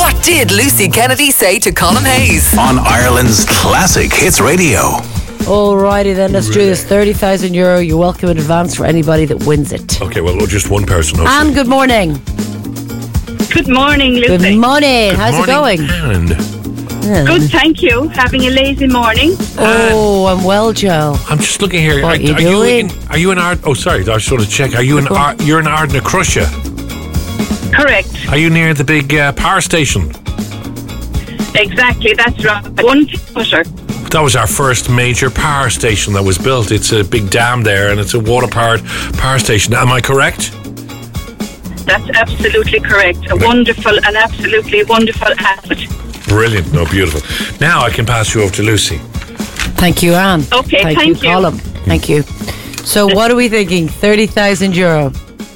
What did Lucy Kennedy say to Colin Hayes? On Ireland's Classic Hits Radio. Alrighty then, let's do this. €30,000. You're welcome in advance for anybody that wins it. Okay, well, just one person. Anne, good morning. Good morning, Lucy. Good morning. How's it going? Good, thank you. Having a lazy morning. Oh, I'm well, Joe. I'm just looking here. What are you doing? Are you in Ard? Oh, sorry, I just want to check. Are you in You're in Ardnacrusha? Correct. Are you near the big power station? Exactly, that's right. 1 kilometre. That was our first major power station that was built. It's a big dam there, and it's a water-powered power station. Am I correct? That's absolutely correct. A wonderful and absolutely wonderful asset. Brilliant. No, beautiful. Now I can pass you over to Lucy. Thank you, Anne. Okay, thank you, Colin. Thank you. So what are we thinking? €30,000.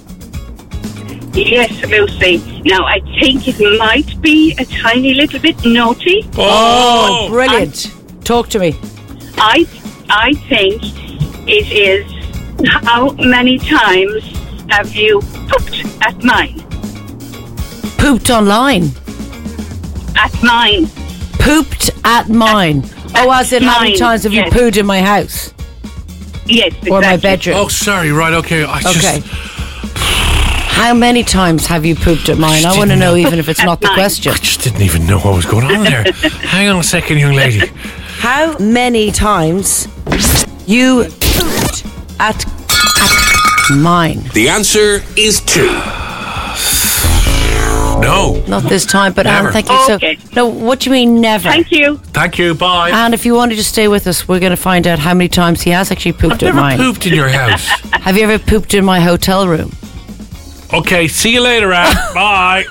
Yes, Lucy. Now, I think it might be a tiny little bit naughty. Oh, brilliant. Talk to me. I think it is, how many times have you pooped at mine? Pooped online. At mine. Pooped at mine. As in how many mine, times have you yes. pooed in my house? Yes, exactly. Or my bedroom? Oh, sorry. Right. Okay. Okay. How many times have you pooped at mine? I want to know, even if it's not the question. I just didn't even know what was going on there. Hang on a second, young lady. How many times you pooped at mine? The answer is 2. No. Not this time, but Never. Anne, thank you. Okay. So, no, what do you mean never? Thank you. Thank you. Bye. And if you want to just stay with us, we're going to find out how many times he has actually pooped I've at never mine. pooped in your house. Have you ever pooped in my hotel room? Okay, see you later, Anne. Bye.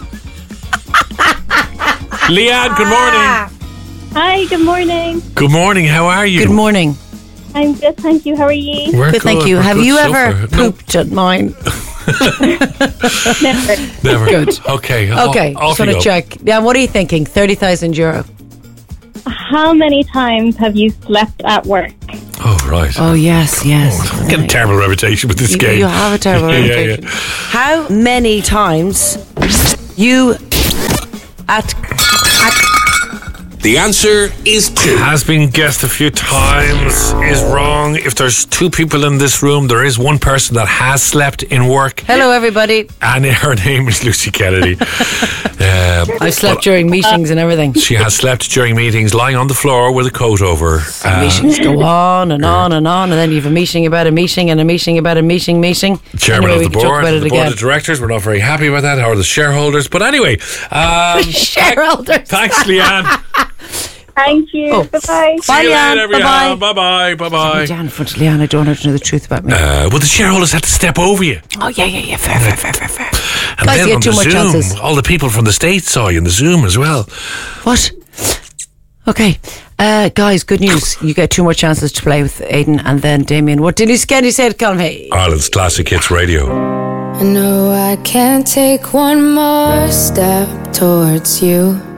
Leanne, good morning. Hi, good morning. Good morning. How are you? Good morning. I'm good, thank you. How are you? We're Good, thank you. We're Have good you so ever far. pooped at mine? Never. Never. Good. Okay. Okay, Off just want you to go. check. Yeah, what are you thinking? €30,000. How many times have you slept at work? Oh, right. Oh, yes. I'm getting a terrible reputation with this game. You have a terrible Yeah, reputation. yeah. How many times you at The answer is 2. Has been guessed a few times, is wrong. If there's 2 people in this room, there is one person that has slept in work, Hello, everybody. and her name is Lucy Kennedy. I slept during meetings and everything. She has slept during meetings, lying on the floor with a coat over. Meetings go on and on and on, and then you have a meeting about a meeting and a meeting about a meeting. Chairman Anyway, of we the can talk board, about it the board again. of directors. We're not very happy about that, or the shareholders. But anyway, Shareholders. thanks, Leanne. Thank you. Oh. Bye-bye. Bye, See you Leanne. later, Bye-bye. Bye-bye. Bye-bye. Down in front of Leanne, I don't want her to know the truth about me. Well, the shareholders had to step over you. Oh, yeah. Fair. And Guys, then you on get too the much Zoom, chances. all the people from the States saw you in the Zoom as well. What? Okay. Guys, good news. You get 2 more chances to play with Aidan and then Damien. What did he say to Colin Hay? Ireland's Classic Hits Radio. I know I can't take one more step towards you.